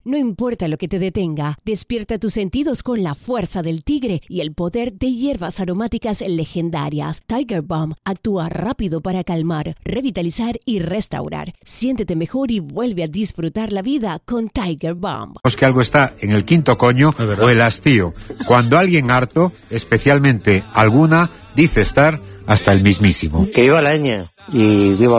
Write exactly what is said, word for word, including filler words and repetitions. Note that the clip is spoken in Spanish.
No importa lo que te detenga, despierta tus sentidos con la fuerza del tigre y el poder de hierbas aromáticas legendarias. Tiger Balm actúa rápido para calmar, revitalizar y restaurar. Siéntete mejor y vuelve a disfrutar la vida con Tiger Balm. Es que algo está en el quinto coño o el hastío. Cuando alguien harto, especialmente alguna, dice estar hasta el mismísimo. Que viva la ñ y viva